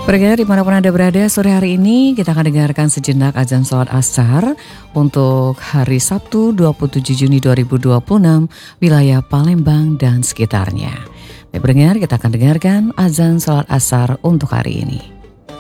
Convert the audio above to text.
Pendengar dimanapun Anda berada, sore hari ini kita akan dengarkan sejenak azan sholat asar untuk hari Sabtu 27 Juni 2026 wilayah Palembang dan sekitarnya. Baik pendengar, kita akan dengarkan azan sholat asar untuk hari ini.